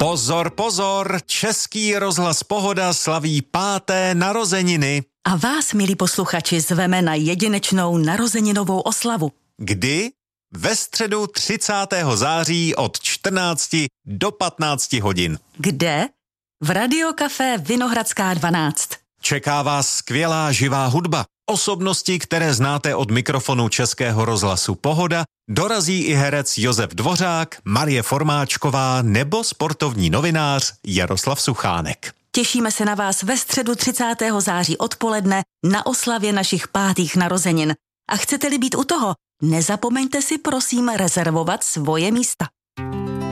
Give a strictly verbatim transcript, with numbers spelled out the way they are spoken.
Pozor, pozor, Český rozhlas Pohoda slaví páté narozeniny. A vás, milí posluchači, zveme na jedinečnou narozeninovou oslavu. Kdy? Ve středu třicátého září od čtrnácti do patnácti hodin. Kde? V Radiokafé Vinohradská dvanáct. Čeká vás skvělá živá hudba. Osobnosti, které znáte od mikrofonu Českého rozhlasu Pohoda, dorazí i herec Josef Dvořák, Marie Formáčková nebo sportovní novinář Jaroslav Suchánek. Těšíme se na vás ve středu třicátého září odpoledne na oslavě našich pátých narozenin. A chcete-li být u toho, nezapomeňte si prosím rezervovat svoje místa.